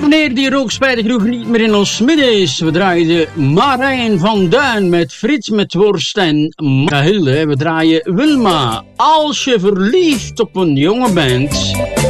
Wanneer die rook spijtig genoeg niet meer in ons midden is, we draaien Marijn van Duin met Frits met Worst en Mathilde. We draaien Wilma, als je verliefd op een jongen bent.